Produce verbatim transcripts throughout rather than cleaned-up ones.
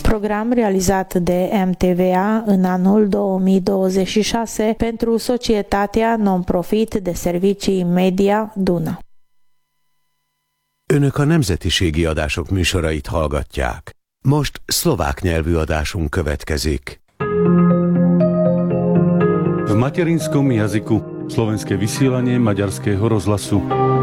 program realizat de M T V A în anul două mii douăzeci și șase pentru Societatea Non-Profit de Servicii Media Duna. Önök a nemzetiségi adások műsorait hallgatják. Most szlovák nyelvű adásunk következik. V materinskom jazyku slovenské vysielanie Maďarského rozhlasu.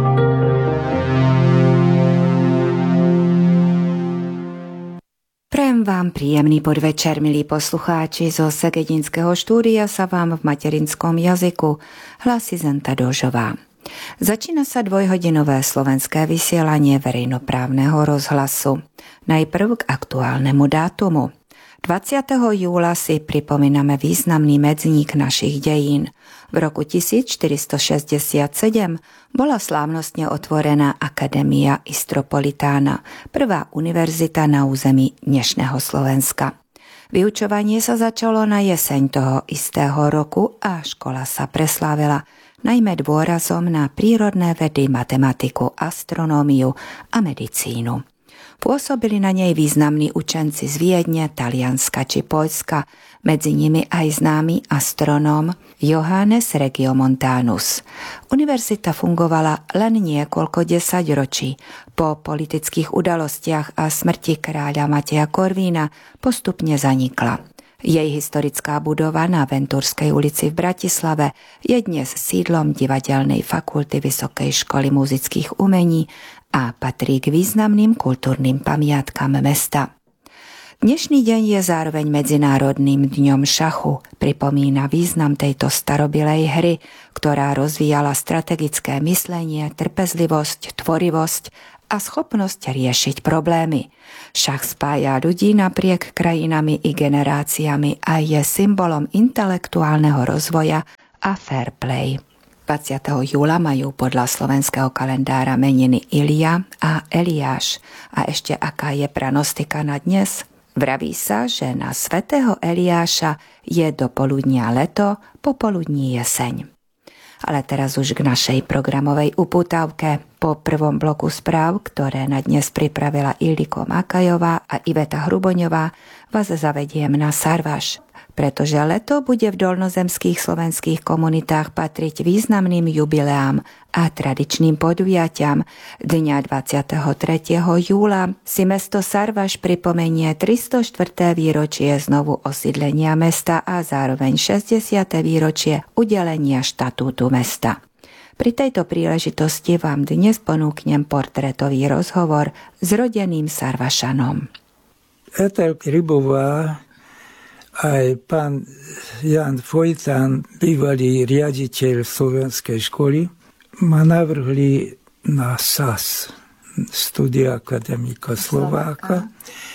Prajem vám príjemný podvečer, milí poslucháči. Zo Segedinského štúdia sa vám v materinskom jazyku hlási Zenta Dožová. Začína sa dvojhodinové slovenské vysielanie verejnoprávneho rozhlasu. Najprv k aktuálnemu dátumu. dvadsiateho júla si pripomíname významný medzník našich dejín. V roku tisícštyristošesťdesiatsedem bola slávnostne otvorená Akadémia Istropolitána, prvá univerzita na území dnešného Slovenska. Vyučovanie sa začalo na jeseň toho istého roku a škola sa preslávila najmä dôrazom na prírodné vedy, matematiku, astronómiu a medicínu. Pôsobili na nej významní učenci z Viedne, Talianska či Poľska, medzi nimi aj známy astronóm Johannes Regiomontanus. Univerzita fungovala len niekoľko desaťročí. Po politických udalostiach a smrti kráľa Mateja Korvína postupne zanikla. Jej historická budova na Ventúrskej ulici v Bratislave je dnes sídlom Divadelnej fakulty Vysokej školy muzických umení a patrí k významným kultúrnym pamiatkam mesta. Dnešný deň je zároveň Medzinárodným dňom šachu. Pripomína význam tejto starobilej hry, ktorá rozvíjala strategické myslenie, trpezlivosť, tvorivosť a schopnosť riešiť problémy. Šach spája ľudí napriek krajinami i generáciami a je symbolom intelektuálneho rozvoja a fair play. dvadsiateho júla majú podľa slovenského kalendára meniny Ilia a Eliáš. A ešte aká je pranostika na dnes? Vraví sa, že na svätého Eliáša je do poludnia leto, popoludní jeseň. Ale teraz už k našej programovej upútavke. Po prvom bloku správ, ktoré na dnes pripravila Ildiko Makajová a Iveta Hruboňová, vás zavediem na Sarvaš. Pretože leto bude v dolnozemských slovenských komunitách patriť významným jubileám a tradičným podujatiam. Dňa dvadsiateho tretieho júla si mesto Sarvaš pripomenie tristoštvrté výročie znovu osídlenia mesta a zároveň šesťdesiate výročie udelenia štatútu mesta. Pri tejto príležitosti vám dnes ponúknem portrétový rozhovor s rodeným Sarvašanom. Eta Rybová aj pán Jan Fojtán, bývalý riaditeľ slovenskej školy, ma navrhli na es á es, Studia Akademika Slováka,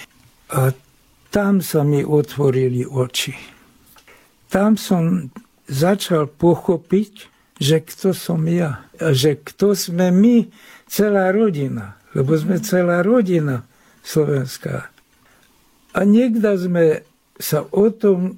a tam sa mi otvorili oči. Tam som začal pochopiť, že kto som ja, a že kto sme my, celá rodina, lebo sme celá rodina slovenská. A niekda sme sa o tom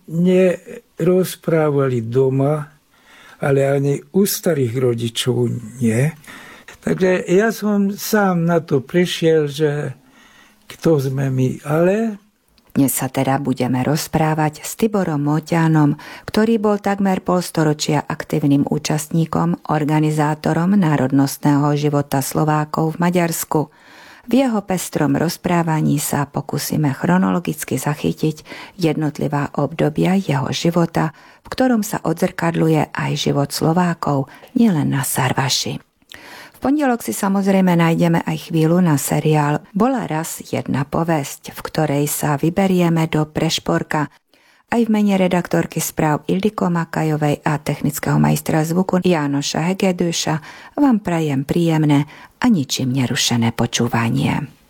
nerozprávali doma, ale ani u starých rodičov nie. Takže ja som sám na to prišiel, že kto sme my, ale... Dnes sa teda budeme rozprávať s Tiborom Moťánom, ktorý bol takmer polstoročia aktívnym účastníkom, organizátorom národnostného života Slovákov v Maďarsku. V jeho pestrom rozprávaní sa pokúsime chronologicky zachytiť jednotlivá obdobia jeho života, v ktorom sa odzrkadľuje aj život Slovákov, nielen na Sarvaši. V pondelok si samozrejme nájdeme aj chvíľu na seriál Bola raz jedna povesť, v ktorej sa vyberieme do Prešporka. Aj v mene redaktorky správ Ildiko Makajovej a technického majstra zvuku Jánoša Hegedúša vám prajem príjemné a ničím nerušené počúvanie.